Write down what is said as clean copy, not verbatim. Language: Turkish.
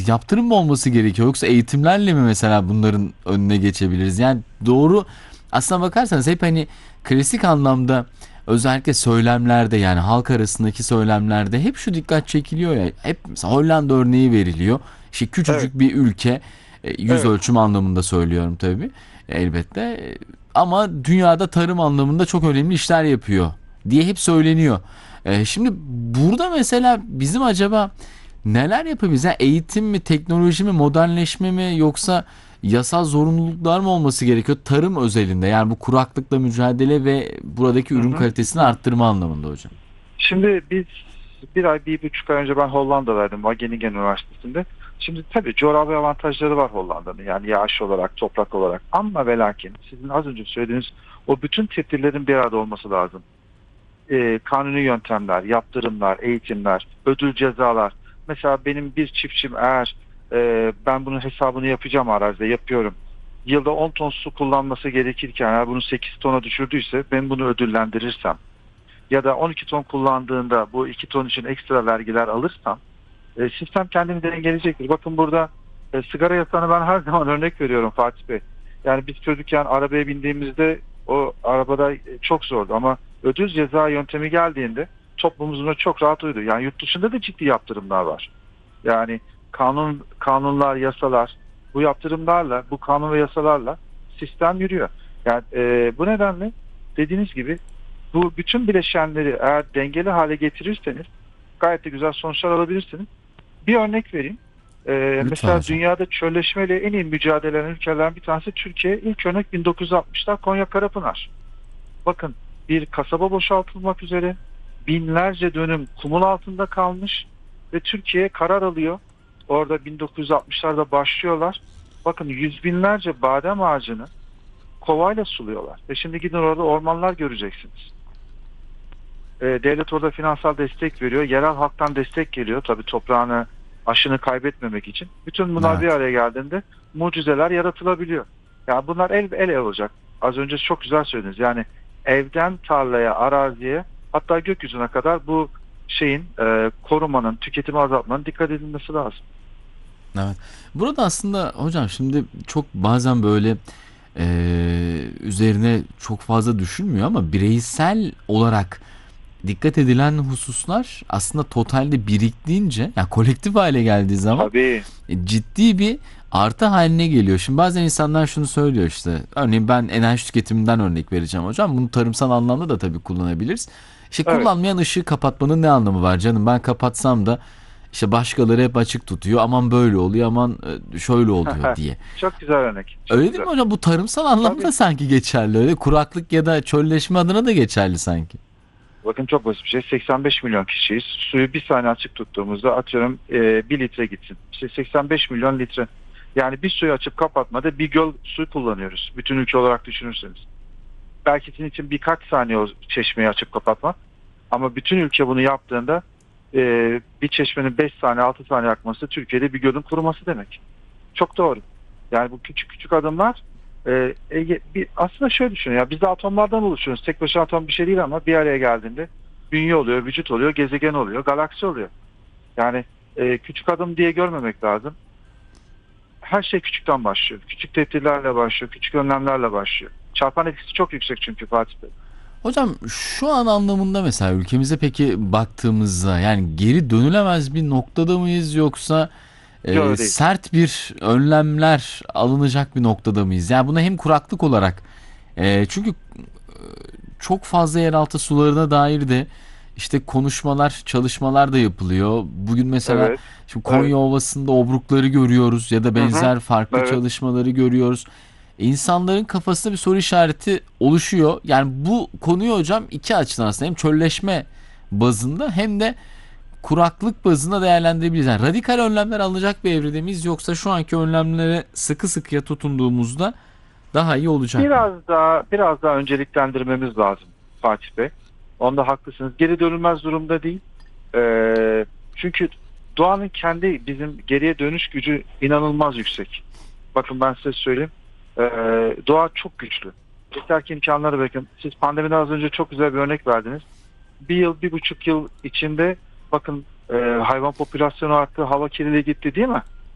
yaptırım mı olması gerekiyor yoksa eğitimlerle mi mesela bunların önüne geçebiliriz? Yani doğru, aslına bakarsanız hep hani klasik anlamda özellikle söylemlerde, yani halk arasındaki söylemlerde hep şu dikkat çekiliyor ya, hep mesela Hollanda örneği veriliyor. İşte Evet, küçücük bir ülke, yüz evet. ölçüm anlamında söylüyorum tabii, elbette. Ama dünyada tarım anlamında çok önemli işler yapıyor diye hep söyleniyor. Şimdi burada mesela bizim acaba neler yapabiliriz? Yani eğitim mi, teknoloji mi, modernleşme mi, yoksa yasal zorunluluklar mı olması gerekiyor tarım özelinde? Yani bu kuraklıkla mücadele ve buradaki Hı ürün hı. kalitesini arttırma anlamında hocam. Şimdi biz bir ay, 1,5 ay önce ben Hollanda'daydım, Wageningen Üniversitesi'nde. Şimdi tabii coğrafi avantajları var Hollanda'nın, yani yağış olarak, toprak olarak. Ama ve lakin sizin az önce söylediğiniz o bütün tedbirlerin bir arada olması lazım. Kanuni yöntemler, yaptırımlar, eğitimler, ödül cezalar. Mesela benim bir çiftçim eğer ben bunun hesabını yapacağım, arazide yapıyorum. Yılda 10 ton su kullanması gerekirken eğer bunu 8 tona düşürdüyse ben bunu ödüllendirirsem ya da 12 ton kullandığında bu 2 ton için ekstra vergiler alırsam sistem kendini dengeleyecektir. Bakın burada sigara yasağını ben her zaman örnek veriyorum Fatih Bey. Yani biz çocukken arabaya bindiğimizde o arabada çok zordu ama ödül ceza yöntemi geldiğinde toplumumuzda çok rahat uydu. Yani yurt dışında da ciddi yaptırımlar var. Yani kanunlar, yasalar, bu yaptırımlarla, bu kanun ve yasalarla sistem yürüyor. Yani bu nedenle dediğiniz gibi bu bütün bileşenleri eğer dengeli hale getirirseniz gayet de güzel sonuçlar alabilirsiniz. Bir örnek vereyim. Lütfen Mesela hocam. dünyada çölleşmeyle en iyi mücadele eden ülkelerden bir tanesi Türkiye. İlk örnek 1960'lar Konya Karapınar. Bakın, bir kasaba boşaltılmak üzere binlerce dönüm kumul altında kalmış ve Türkiye karar alıyor. Orada 1960'larda başlıyorlar. Bakın, yüz binlerce badem ağacını kovayla suluyorlar. Ve şimdi gidin orada ormanlar göreceksiniz. Devlet orada finansal destek veriyor. Yerel halktan destek geliyor. Tabii toprağını, aşını kaybetmemek için. Bütün bunlar bir Evet. araya geldiğinde mucizeler yaratılabiliyor. Yani bunlar el ele olacak. Az önce çok güzel söylediniz. Yani evden tarlaya, araziye, hatta gökyüzüne kadar bu şeyin korumanın, tüketimi azaltmanın dikkat edilmesi lazım. Evet. Burada aslında hocam şimdi çok bazen böyle üzerine çok fazla düşünmüyor ama bireysel olarak dikkat edilen hususlar aslında totalde biriktiğince, yani kolektif hale geldiği zaman Tabii. ciddi bir artı haline geliyor. Şimdi bazen insanlar şunu söylüyor, işte örneğin ben enerji tüketiminden örnek vereceğim hocam. Bunu tarımsal anlamda da tabii kullanabiliriz. İşte Evet. kullanmayan ışığı kapatmanın ne anlamı var canım? Ben kapatsam da işte başkaları hep açık tutuyor. Aman böyle oluyor, aman şöyle oluyor diye. Çok güzel örnek. Çok Öyle değil güzel. mi hocam? Bu tarımsal anlamda Tabii. sanki geçerli. Öyle kuraklık ya da çölleşme adına da geçerli sanki. Bakın, çok basit bir şey. 85 milyon kişiyiz. Suyu bir saniye açık tuttuğumuzda atıyorum 1 litre gitsin. İşte 85 milyon litre. Yani bir suyu açıp kapatmada bir göl suyu kullanıyoruz. Bütün ülke olarak düşünürseniz. Belki sizin için birkaç saniye o çeşmeyi açıp kapatmak. Ama bütün ülke bunu yaptığında e, bir çeşmenin 5 saniye 6 saniye akması Türkiye'de bir gölün kuruması demek. Çok doğru. Yani bu küçük küçük adımlar aslında şöyle düşünün ya, biz de atomlardan oluşuyoruz. Tek başına atom bir şey değil ama bir araya geldiğinde dünya oluyor, vücut oluyor, gezegen oluyor, galaksi oluyor. Yani küçük adım diye görmemek lazım. Her şey küçükten başlıyor. Küçük tedbirlerle başlıyor, küçük önlemlerle başlıyor. Çarpan etkisi çok yüksek çünkü Fatih Bey. Hocam şu an anlamında mesela ülkemize peki baktığımızda, yani geri dönülemez bir noktada mıyız, yoksa Yok, değil. sert bir önlemler alınacak bir noktada mıyız? Yani buna hem kuraklık olarak, çünkü çok fazla yeraltı sularına dair de işte konuşmalar, çalışmalar da yapılıyor. Bugün mesela Evet, şimdi evet. Konya Ovası'nda obrukları görüyoruz ya da Hı hı. benzer farklı Evet. çalışmaları görüyoruz. İnsanların kafasında bir soru işareti oluşuyor. Yani bu konuyu hocam iki açıdan aslında, hem çölleşme bazında hem de kuraklık bazında değerlendirebiliriz. Yani radikal önlemler alınacak bir evrede miyiz, yoksa şu anki önlemlere sıkı sıkıya tutunduğumuzda daha iyi olacak mı? Biraz daha önceliklendirmemiz lazım Fatih Bey. Onda haklısınız. Geri dönülmez durumda değil. Çünkü doğanın kendi bizim geriye dönüş gücü inanılmaz yüksek. Bakın, ben size söyleyeyim. Doğa çok güçlü. Yeter ki imkanları bakın. Siz pandemiden az önce çok güzel bir örnek verdiniz. Bir yıl, 1,5 yıl içinde bakın hayvan popülasyonu arttı, hava kirliliği gitti, değil mi?